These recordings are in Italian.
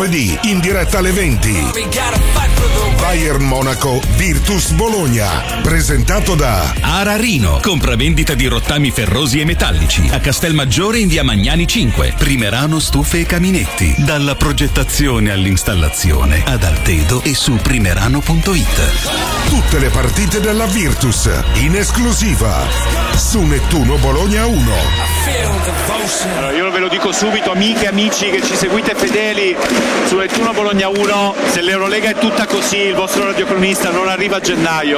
giovedì in diretta alle 20. Bayern Monaco Virtus Bologna, presentato da Ararino, compravendita di rottami ferrosi e metallici a Castelmaggiore in via Magnani 5. Primerano stufe e caminetti, dalla progettazione all'installazione ad Altedo e su primerano.it. Tutte le partite della Virtus in esclusiva su Nettuno Bologna 1. Allora, io ve lo dico subito, amiche e amici che ci seguite fedeli su Nettuno Bologna 1, se l'Eurolega è tutta così, il vostro radiocronista non arriva a gennaio.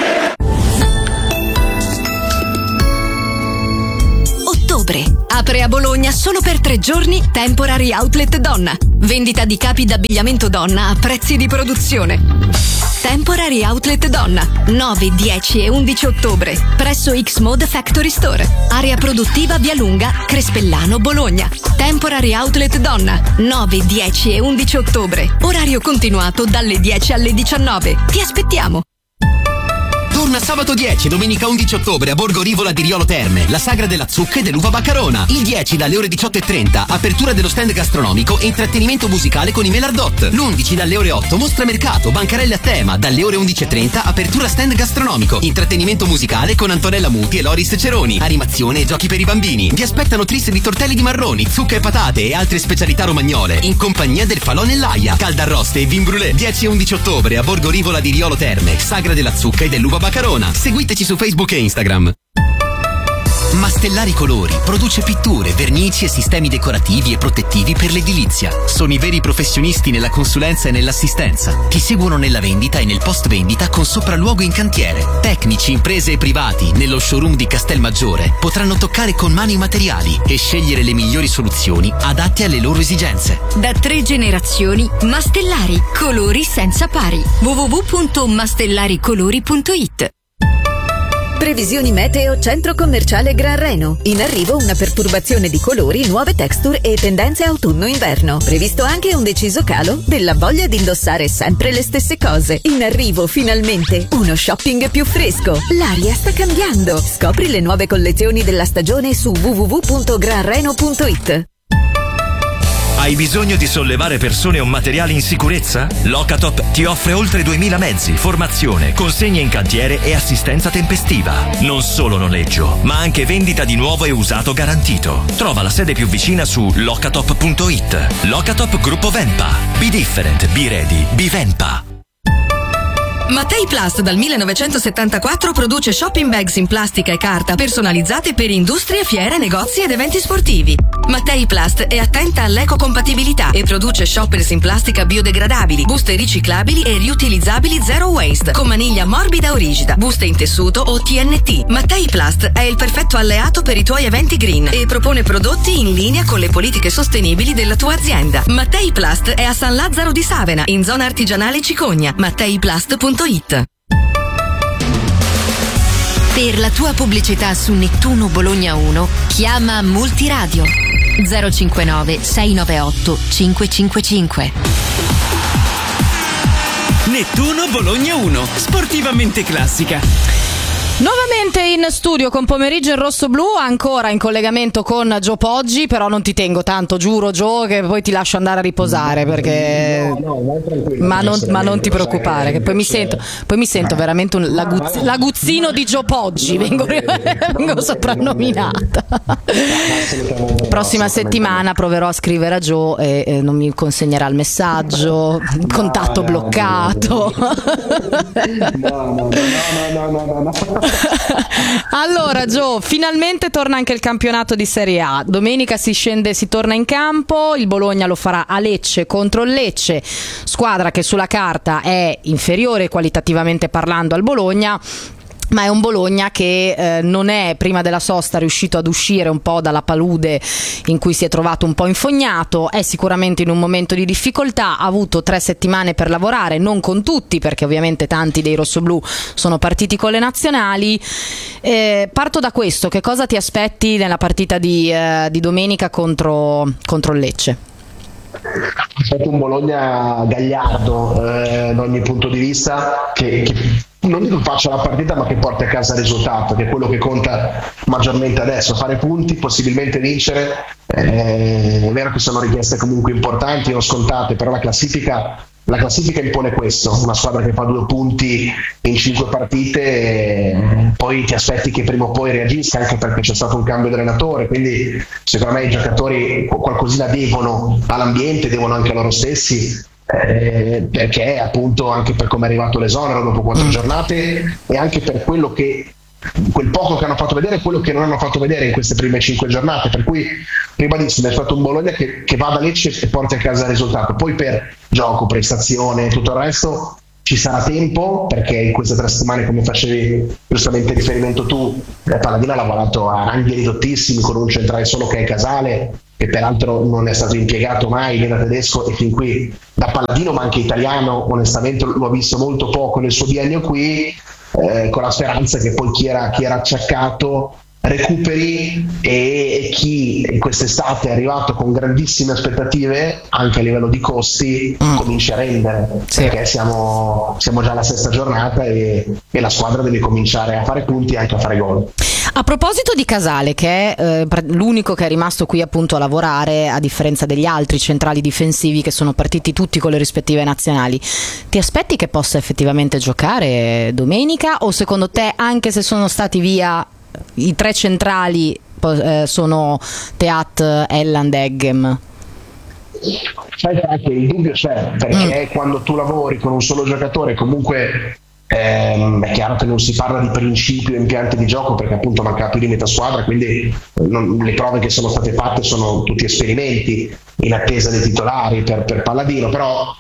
Ottobre. Apre a Bologna solo per 3 giorni Temporary Outlet Donna. Vendita di capi d'abbigliamento donna a prezzi di produzione. Temporary Outlet Donna, 9, 10 e 11 ottobre, presso X-Mode Factory Store, area produttiva Via Lunga, Crespellano, Bologna. Temporary Outlet Donna, 9, 10 e 11 ottobre, orario continuato dalle 10 alle 19. Ti aspettiamo! Torna sabato 10 e domenica 11 ottobre a Borgo Rivola di Riolo Terme, la sagra della zucca e dell'uva Baccarona. Il 10 dalle ore 18:30, apertura dello stand gastronomico e intrattenimento musicale con i Melardot. L'11 dalle ore 8, mostra mercato, bancarelle a tema. Dalle ore 11:30, apertura stand gastronomico, intrattenimento musicale con Antonella Muti e Loris Ceroni, animazione e giochi per i bambini. Vi aspettano tris di tortelli di marroni, zucca e patate e altre specialità romagnole, in compagnia del Falò nell'Aia, caldarroste e vin brûlé. 10 e 11 ottobre a Borgo Rivola di Riolo Terme, sagra della zucca e dell'uva Baccarona. Seguiteci su Facebook e Instagram. Mastellari Colori produce pitture, vernici e sistemi decorativi e protettivi per l'edilizia. Sono i veri professionisti nella consulenza e nell'assistenza. Ti seguono nella vendita e nel post vendita con sopralluogo in cantiere. Tecnici, imprese e privati nello showroom di Castelmaggiore potranno toccare con mano i materiali e scegliere le migliori soluzioni adatte alle loro esigenze. Da 3 generazioni, Mastellari, colori senza pari. www.mastellaricolori.it. Previsioni meteo Centro Commerciale Gran Reno. In arrivo una perturbazione di colori, nuove texture e tendenze autunno-inverno. Previsto anche un deciso calo della voglia di indossare sempre le stesse cose. In arrivo finalmente uno shopping più fresco. L'aria sta cambiando. Scopri le nuove collezioni della stagione su www.granreno.it. Hai bisogno di sollevare persone o materiali in sicurezza? Locatop ti offre oltre 2000 mezzi, formazione, consegne in cantiere e assistenza tempestiva. Non solo noleggio, ma anche vendita di nuovo e usato garantito. Trova la sede più vicina su locatop.it. Locatop Gruppo Vempa. Be different, be ready, be Vempa. Mattei Plast dal 1974 produce shopping bags in plastica e carta personalizzate per industrie, fiere, negozi ed eventi sportivi. Mattei Plast è attenta all'ecocompatibilità e produce shoppers in plastica biodegradabili, buste riciclabili e riutilizzabili zero waste, con maniglia morbida o rigida, buste in tessuto o TNT. Mattei Plast è il perfetto alleato per i tuoi eventi green e propone prodotti in linea con le politiche sostenibili della tua azienda. Mattei Plast è a San Lazzaro di Savena, in zona artigianale Cicogna. matteiplast.it. Per la tua pubblicità su Nettuno Bologna 1, chiama Multiradio 059 698 555. Nettuno Bologna 1, sportivamente classica. Nuovamente in studio con Pomeriggio in Rosso-Blu, ancora in collegamento con Gio Poggi, però non ti tengo tanto, giuro Gio, che poi ti lascio andare a riposare, perché ma non ti preoccupare, che poi mi sento veramente l'aguzzino di Gio Poggi, vengo soprannominata. Prossima settimana proverò a scrivere a Gio e non mi consegnerà il messaggio, contatto bloccato. No. Allora Gio, finalmente torna anche il campionato di Serie A. Domenica si torna in campo, il Bologna lo farà a Lecce contro il Lecce, squadra che sulla carta è inferiore qualitativamente parlando al Bologna, ma è un Bologna che non è prima della sosta riuscito ad uscire un po' dalla palude in cui si è trovato un po' infognato, è sicuramente in un momento di difficoltà, ha avuto 3 settimane per lavorare, non con tutti perché ovviamente tanti dei rossoblù sono partiti con le nazionali. Parto da questo, che cosa ti aspetti nella partita di domenica contro il Lecce? È stato un Bologna gagliardo da ogni punto di vista che non dico faccia la partita, ma che porti a casa il risultato, che è quello che conta maggiormente adesso, fare punti, possibilmente vincere. È vero che sono richieste comunque importanti, non scontate, però la classifica impone questo, una squadra che fa 2 punti in 5 partite, poi ti aspetti che prima o poi reagisca, anche perché c'è stato un cambio di allenatore, quindi secondo me i giocatori qualcosina devono all'ambiente, devono anche a loro stessi, perché appunto anche per come è arrivato l'esonero dopo 4 giornate e anche per quel poco che hanno fatto vedere e quello che non hanno fatto vedere in queste prime 5 giornate, per cui ribadissimo, è stato un Bologna che va da Lecce e porta a casa il risultato. Poi per gioco, prestazione e tutto il resto ci sarà tempo, perché in queste 3 settimane, come facevi giustamente riferimento tu, Palladino ha lavorato a ranghi ridottissimi con un centrale solo che è Casale, che peraltro non è stato impiegato mai né da tedesco, e fin qui da Palladino ma anche italiano onestamente l'ho visto molto poco nel suo biennio qui, con la speranza che poi chi era acciaccato recuperi e chi in quest'estate è arrivato con grandissime aspettative anche a livello di costi comincia a rendere, perché siamo già alla 6ª giornata e la squadra deve cominciare a fare punti e anche a fare gol. A proposito di Casale, che è l'unico che è rimasto qui appunto a lavorare, a differenza degli altri centrali difensivi che sono partiti tutti con le rispettive nazionali, ti aspetti che possa effettivamente giocare domenica, o secondo te, anche se sono stati via i 3 centrali, sono Teat, Elland, Eggem? Sai che il dubbio c'è, perché quando tu lavori con un solo giocatore comunque è chiaro che non si parla di principio e impianti di gioco, perché appunto manca più di metà squadra, quindi le prove che sono state fatte sono tutti esperimenti in attesa dei titolari per Palladino, però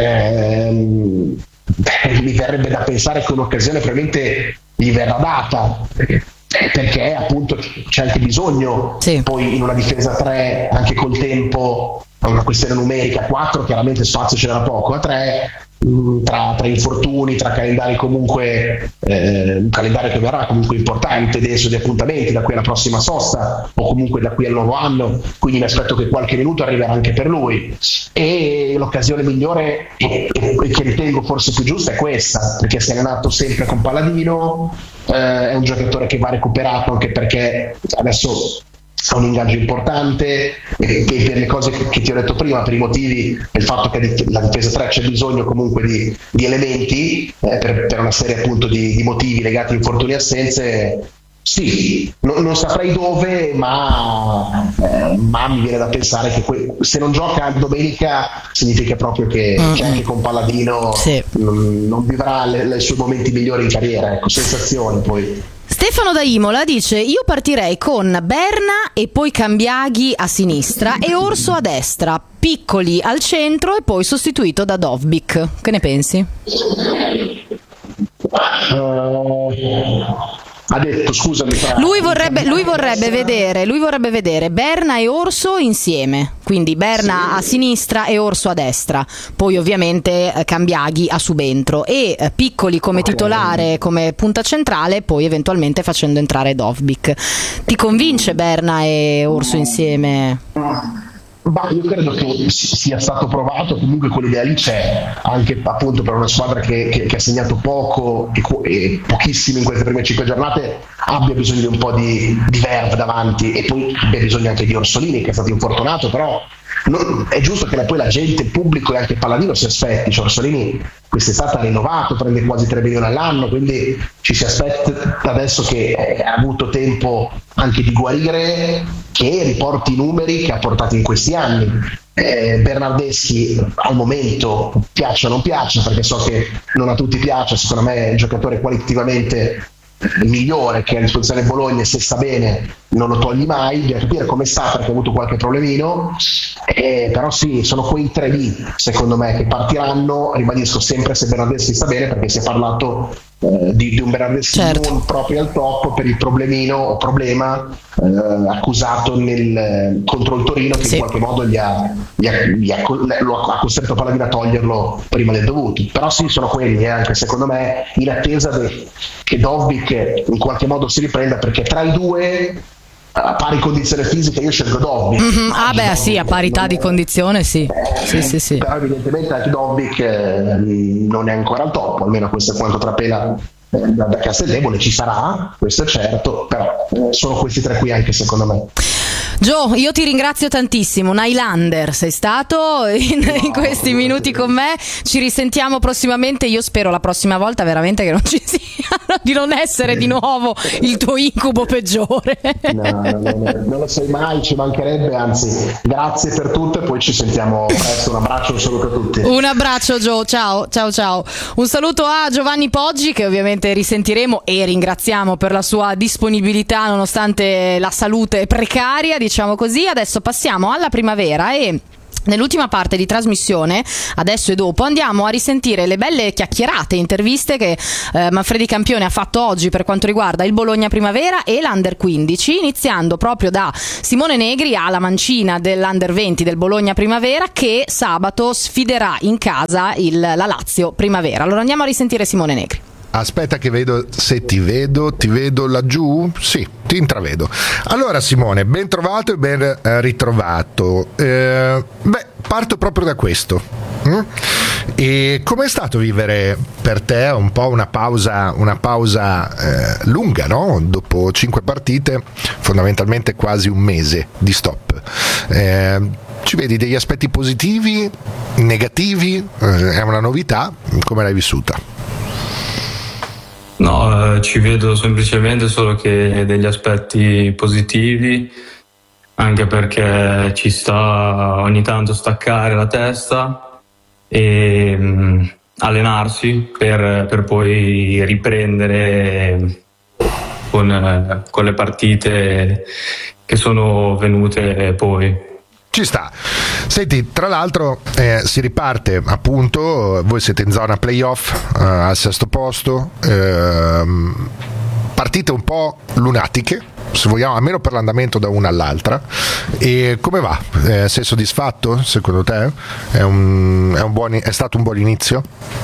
mi verrebbe da pensare che un'occasione probabilmente gli verrà data, perché appunto c'è anche bisogno poi in una difesa 3, anche col tempo, una questione numerica, 4 chiaramente spazio ce n'era poco, a 3 tra infortuni, tra calendari comunque un calendario che verrà comunque importante, denso di appuntamenti da qui alla prossima sosta o comunque da qui al nuovo anno, quindi mi aspetto che qualche minuto arriverà anche per lui, e l'occasione migliore e che ritengo forse più giusta è questa, perché si è allenato sempre con Palladino, è un giocatore che va recuperato anche perché adesso ha un ingaggio importante e per le cose che ti ho detto prima, per i motivi del fatto che la difesa 3 c'è bisogno comunque di elementi per una serie appunto di motivi legati a infortuni e assenze. Sì, non saprei dove, ma mi viene da pensare che se non gioca domenica significa proprio che anche con Palladino non vivrà i suoi momenti migliori in carriera, ecco, sensazioni poi. Stefano da Imola dice: io partirei con Berna e poi Cambiaghi a sinistra e Orso a destra, Piccoli al centro e poi sostituito da Dovbyk. Che ne pensi? Ha detto, scusami, lui vorrebbe vedere Berna e Orso insieme, quindi Berna a sinistra e Orso a destra, poi ovviamente Cambiaghi a subentro e Piccoli come titolare, come punta centrale, poi eventualmente facendo entrare Dovbyk. Ti convince Berna e Orso insieme? Io credo che sia stato provato, comunque quell'idea lì c'è, anche appunto per una squadra che ha segnato poco e pochissimo in queste prime 5 giornate, abbia bisogno di un po' di verve davanti, e poi abbia bisogno anche di Orsolini, che è stato infortunato, però è giusto che poi la gente, il pubblico e anche Palladino si aspetti, cioè Orsolini quest'estate ha rinnovato, prende quasi 3 milioni all'anno, quindi ci si aspetta adesso che ha avuto tempo anche di guarire, che riporti i numeri che ha portato in questi anni. Bernardeschi al momento piace o non piace, perché so che non a tutti piace, secondo me è un giocatore qualitativamente migliore che a disposizione Bologna, e se sta bene non lo togli mai, bisogna capire come sta, perché ha avuto qualche problemino, però sì, sono quei 3 lì secondo me che partiranno, ribadisco sempre se Bernardeschi sta bene, perché si è parlato di un Bernardeschi non proprio al top per il problemino o problema accusato contro il Torino, che in qualche modo lo ha costretto Palladino a toglierlo prima del dovuto. Però sì, sono quelli, anche secondo me, in attesa che Dovbyk in qualche modo si riprenda, perché tra i due a pari condizione fisica io scelgo Dobbik. Sì, a parità di condizione sì. Sì. Però evidentemente anche Dobbik non è ancora al top, almeno questo è quanto trapela da Casteldebole. Ci sarà, questo è certo, però sono questi tre qui anche secondo me. Gio, io ti ringrazio tantissimo, un Highlander sei stato in questi minuti con me, ci risentiamo prossimamente, io spero la prossima volta veramente che non ci sia, di non essere di nuovo il tuo incubo peggiore. Non lo sai mai, ci mancherebbe, anzi grazie per tutto e poi ci sentiamo presto, un abbraccio, un saluto a tutti. Un abbraccio Gio, ciao. Un saluto a Giovanni Poggi che ovviamente risentiremo e ringraziamo per la sua disponibilità nonostante la salute precaria, diciamo così. Adesso passiamo alla primavera e nell'ultima parte di trasmissione, adesso e dopo, andiamo a risentire le belle chiacchierate, interviste che Manfredi Campione ha fatto oggi per quanto riguarda il Bologna Primavera e l'Under 15, iniziando proprio da Simone Negri, ala mancina dell'Under 20 del Bologna Primavera, che sabato sfiderà in casa la Lazio Primavera. Allora andiamo a risentire Simone Negri. Aspetta che vedo se ti vedo laggiù? Sì, ti intravedo. Allora Simone, ben trovato e ben ritrovato. Parto proprio da questo. E com'è stato vivere per te un po' una pausa lunga, no? Dopo 5 partite, fondamentalmente quasi un mese di stop. Ci vedi degli aspetti positivi, negativi? È una novità? Come l'hai vissuta? No, ci vedo semplicemente solo che degli aspetti positivi, anche perché ci sta ogni tanto staccare la testa e allenarsi per poi riprendere con le partite che sono venute poi. Ci sta. Senti, tra l'altro si riparte appunto, voi siete in zona playoff al 6° posto, partite un po' lunatiche, se vogliamo, almeno per l'andamento da una all'altra. E come va? Sei soddisfatto secondo te? È stato un buon inizio?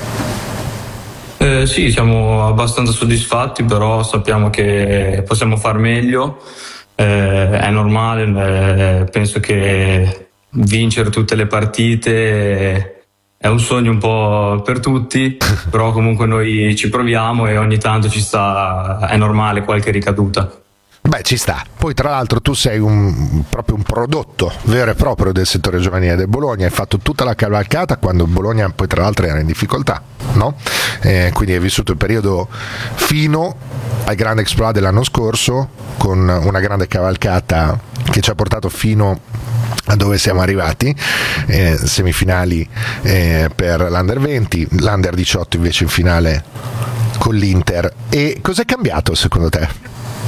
Sì, siamo abbastanza soddisfatti, però sappiamo che possiamo far meglio. È normale, penso che vincere tutte le partite è un sogno un po' per tutti, però comunque noi ci proviamo e ogni tanto ci sta, è normale qualche ricaduta. Beh, ci sta. Poi tra l'altro tu sei proprio un prodotto vero e proprio del settore giovanile del Bologna, hai fatto tutta la cavalcata quando il Bologna poi tra l'altro era in difficoltà, no? Quindi hai vissuto il periodo fino al grande exploit dell'anno scorso, con una grande cavalcata che ci ha portato fino a dove siamo arrivati, semifinali per l'Under 20, l'Under 18 invece in finale con l'Inter. E cos'è cambiato secondo te?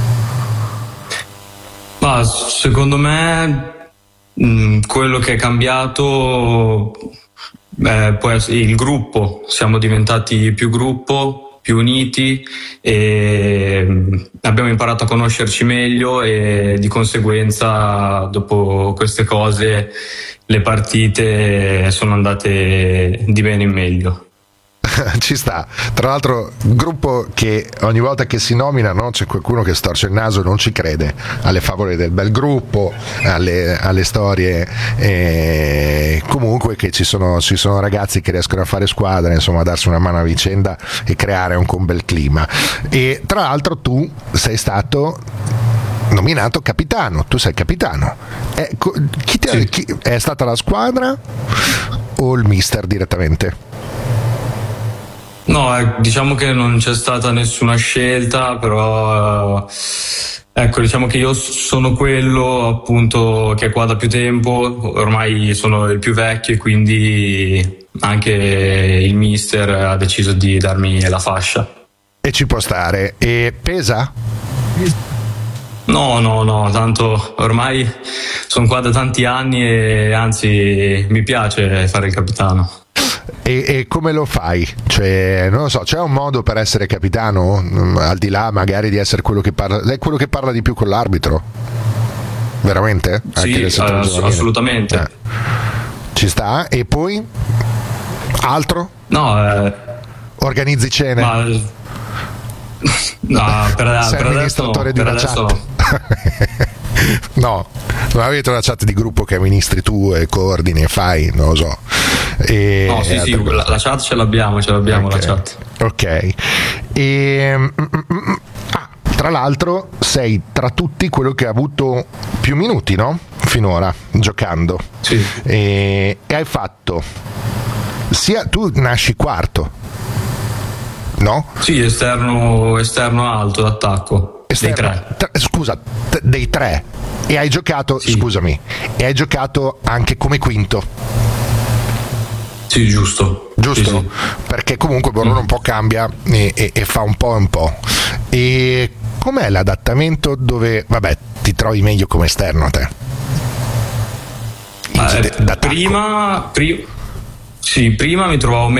Ma secondo me quello che è cambiato può essere il gruppo, siamo diventati più gruppo, più uniti e abbiamo imparato a conoscerci meglio e di conseguenza dopo queste cose le partite sono andate di bene in meglio. Ci sta. Tra l'altro gruppo che ogni volta che si nomina, no, c'è qualcuno che storce il naso e non ci crede alle favole del bel gruppo, alle storie, comunque che ci sono ragazzi che riescono a fare squadra, insomma a darsi una mano a vicenda e creare un bel clima. E tra l'altro tu sei stato nominato capitano, tu sei capitano. Chi è stata la squadra o il mister direttamente? No, diciamo che non c'è stata nessuna scelta, però ecco, diciamo che io sono quello appunto che è qua da più tempo, ormai sono il più vecchio e quindi anche il mister ha deciso di darmi la fascia. E ci può stare. E pesa? No, tanto ormai sono qua da tanti anni e anzi mi piace fare il capitano. E come lo fai? Cioè, non lo so, c'è un modo per essere capitano, al di là magari di essere quello che parla, lei è quello che parla di più con l'arbitro? Veramente? Sì, assolutamente. Ci sta? E poi? Altro? No, organizzi cene? No, sei amministratore di una chat. No, non avete una chat di gruppo che amministri tu e coordini e fai, non lo so. No, sì, la chat ce l'abbiamo okay. La chat. Ok. Tra l'altro sei tra tutti quello che ha avuto più minuti, no? Finora, giocando. Sì. E hai fatto tu nasci quarto, no? Sì, esterno alto d'attacco. Dei tre. Dei tre. E hai giocato, sì. Scusami, e hai giocato anche come quinto. Sì, giusto? Sì. Perché comunque Borrone un po' cambia e fa un po' e un po'. E com'è l'adattamento dove, vabbè, ti trovi meglio come esterno a te? Prima mi trovavo